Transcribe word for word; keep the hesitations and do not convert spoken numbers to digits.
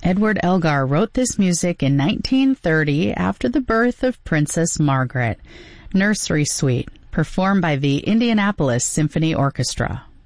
Edward Elgar wrote this music in nineteen thirty after the birth of Princess Margaret. Nursery Suite, performed by the Indianapolis Symphony Orchestra.